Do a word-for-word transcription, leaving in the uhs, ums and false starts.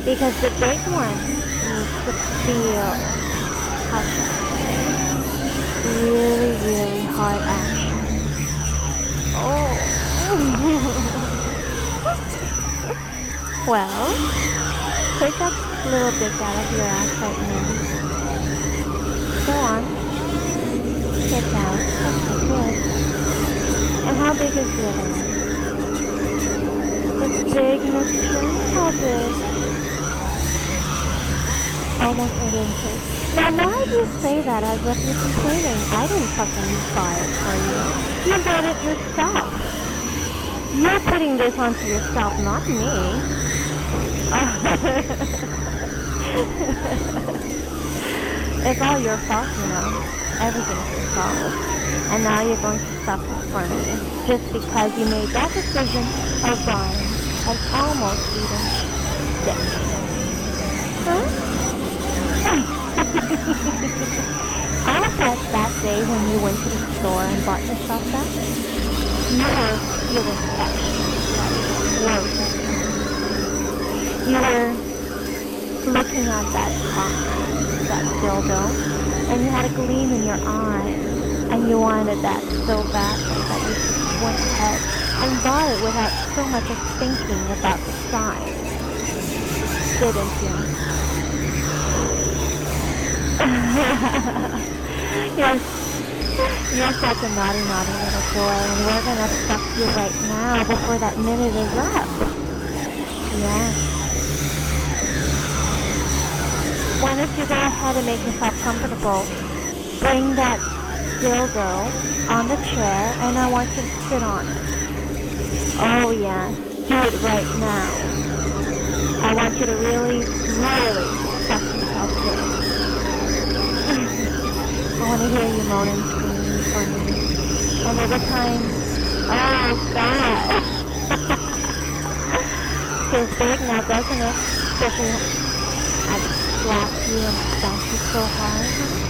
Because the big one needs to feel how should I say, really, really hard action. Oh. Well, take that little dick out of your ass right now. Go on. Get down. Okay, good. And how big is the other one? It's big, mister. How big? Almost eight inches. Now, why do you say that as if you're complaining? I didn't fucking buy it for you. You bought it yourself. You're putting this onto yourself, not me. It's all your fault, you know. Everything's your fault. And now you're going to suffer for me. Just because you made that decision of buying an almost eaten dick. Huh? I bet that day when you went to the store and bought yourself that, you were feeling extra like, whoa. You were looking at that cock, that dildo, and you had a gleam in your eye, and you wanted that so badly that you just went ahead and bought it without so much of thinking about the size, didn't you? You're, you're such a naughty, naughty little boy, and we're gonna fuck you right now before that minute is up. Yeah. Why don't you go ahead and make yourself comfortable? Bring that dildo on the chair, and I want you to sit on it. Oh yeah, do it right now. I want you to really, really fuck yourself good. I want to hear you moan and scream for me. And every time, oh God. Feels big now, doesn't it? Especially I slap you and spank you so hard.